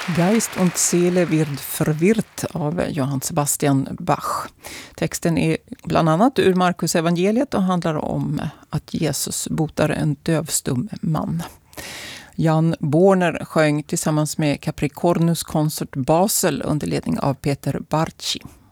Geist und Seele wird verwirrt av Johann Sebastian Bach. Texten är bland annat ur Markus evangeliet och handlar om att Jesus botar en dövstum man. Jan Borner sjöng tillsammans med Capricornus Consort Basel under ledning av Peter Bartsch.